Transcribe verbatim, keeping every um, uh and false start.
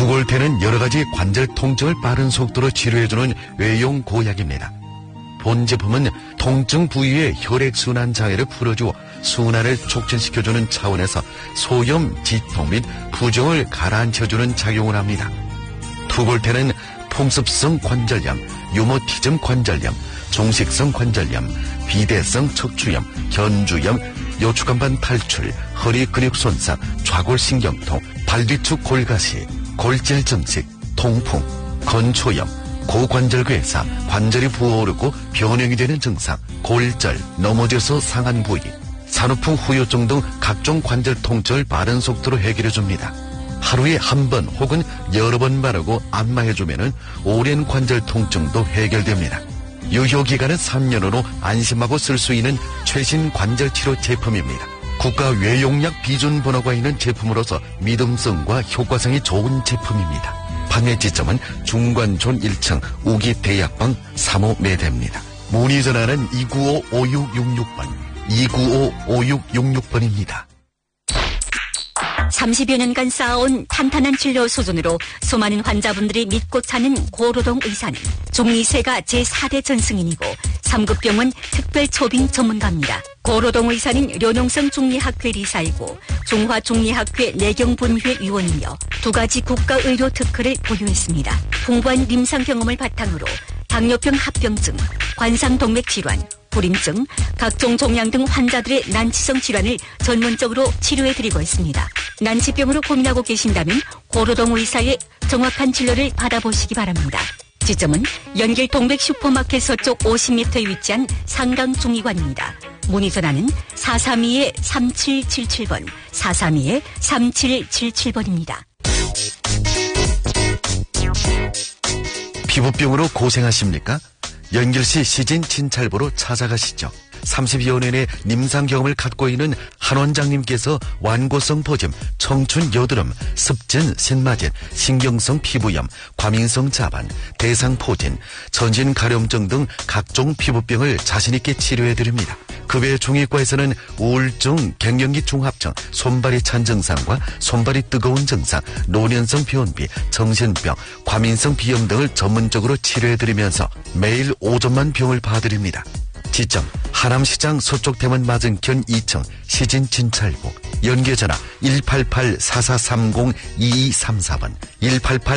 투골테는 여러가지 관절 통증을 빠른 속도로 치료해주는 외용 고약입니다. 본 제품은 통증 부위의 혈액순환 장애를 풀어주어 순환을 촉진시켜주는 차원에서 소염, 지통 및 부종을 가라앉혀주는 작용을 합니다. 투골테는 풍습성 관절염, 유모티즘 관절염, 종식성 관절염, 비대성 척추염, 견주염, 요추간반 탈출, 허리 근육 손상, 좌골신경통, 발뒤축 골가시, 골절 증식, 통풍, 건초염, 고관절괴사, 관절이 부어오르고 변형이 되는 증상, 골절, 넘어져서 상한 부위, 산후풍 후유증 등 각종 관절 통증을 빠른 속도로 해결해줍니다. 하루에 한 번 혹은 여러 번 바르고 안마해주면 오랜 관절 통증도 해결됩니다. 유효기간은 삼 년으로 안심하고 쓸 수 있는 최신 관절치료 제품입니다. 국가 외용약 비준 번호가 있는 제품으로서 믿음성과 효과성이 좋은 제품입니다. 판매 지점은 중관촌 일 층 우기대약방 삼 호 매대입니다. 문의 전화는 이구오 오육육육 번, 이구오 오육육육 번입니다. 삼십여 년간 쌓아온 탄탄한 진료 수준으로 수많은 환자분들이 믿고 찾는 고로동 의사는 중리세가 제사 대 전승인이고 삼 급 병원 특별 초빙 전문가입니다. 고로동 의사는 료농성 중리학회 리사이고 중화중리학회 내경분회 위원이며 두 가지 국가의료 특허를 보유했습니다. 풍부한 임상 경험을 바탕으로 당뇨병 합병증, 관상동맥 질환, 불임증, 각종 종양 등 환자들의 난치성 질환을 전문적으로 치료해드리고 있습니다. 난치병으로 고민하고 계신다면 고로동 의사의 정확한 진료를 받아보시기 바랍니다. 지점은 연길 동백 슈퍼마켓 서쪽 오십 미터에 위치한 상강중의관입니다. 문의 전화는 사삼이 삼칠칠칠 번, 사삼이 삼칠칠칠 번입니다. 피부병으로 고생하십니까? 연길시 시진 진찰부로 찾아가시죠. 삼십여 년의 임상 경험을 갖고 있는 한 원장님께서 완고성 포짐, 청춘 여드름, 습진, 신마진, 신경성 피부염, 과민성 자반, 대상 포진, 전신 가려움증 등 각종 피부병을 자신있게 치료해드립니다. 그 외 중의과에서는 우울증, 갱년기 중합증, 손발이 찬 증상과 손발이 뜨거운 증상, 노년성 변비, 정신병, 과민성 비염 등을 전문적으로 치료해드리면서 매일 오전만 병을 봐드립니다. 지점 하남시장 서쪽 대문 맞은편 이 층 시진 진찰부. 연계전화 일팔팔 사사삼공 이이삼사 번, 일팔팔